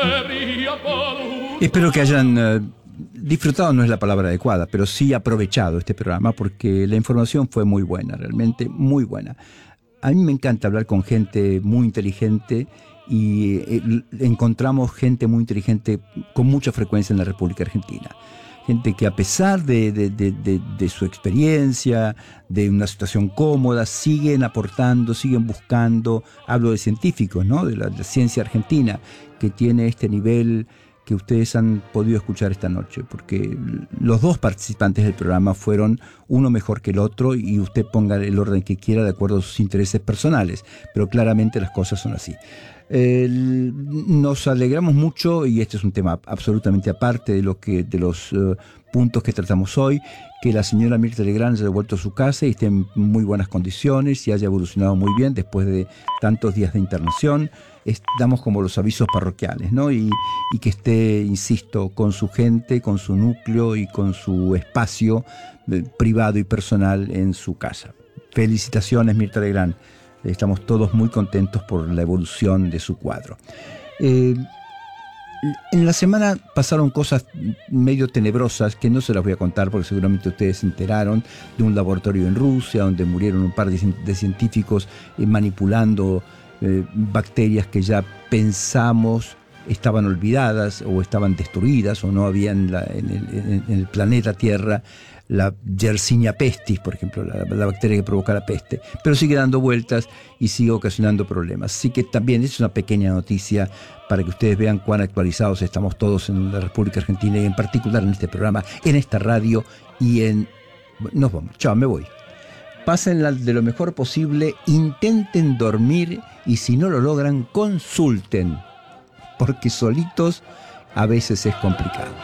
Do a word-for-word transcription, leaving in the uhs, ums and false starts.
Espero que hayan uh, disfrutado, no es la palabra adecuada, pero sí aprovechado este programa, porque la información fue muy buena, realmente muy buena. A mí me encanta hablar con gente muy inteligente y eh, encontramos gente muy inteligente con mucha frecuencia en la República Argentina. Gente que a pesar de, de, de, de, de su experiencia, de una situación cómoda, siguen aportando, siguen buscando. Hablo de científicos, ¿no? De la, de la ciencia argentina, que tiene este nivel que ustedes han podido escuchar esta noche, porque los dos participantes del programa fueron uno mejor que el otro, y usted ponga el orden que quiera de acuerdo a sus intereses personales, pero claramente las cosas son así. Eh, nos alegramos mucho, y este es un tema absolutamente aparte de lo que de los uh, puntos que tratamos hoy, que la señora Mirta Legrand haya vuelto a su casa y esté en muy buenas condiciones y haya evolucionado muy bien después de tantos días de internación. Damos como los avisos parroquiales, ¿no? Y, y que esté, insisto, con su gente, con su núcleo y con su espacio eh, privado y personal en su casa. Felicitaciones, Mirta Legrand. Estamos todos muy contentos por la evolución de su cuadro. Eh, en la semana pasaron cosas medio tenebrosas que no se las voy a contar porque seguramente ustedes se enteraron, de un laboratorio en Rusia donde murieron un par de, de científicos eh, manipulando eh, bacterias que ya pensamos estaban olvidadas o estaban destruidas o no había en, la, en, el, en, en el planeta Tierra la Yersinia pestis, por ejemplo, la, la bacteria que provoca la peste, pero sigue dando vueltas y sigue ocasionando problemas. Así que también es una pequeña noticia para que ustedes vean cuán actualizados estamos todos en la República Argentina y en particular en este programa, en esta radio y en... Nos vamos, chao, me voy. Pásenla de lo mejor posible, intenten dormir y si no lo logran, consulten, porque solitos a veces es complicado.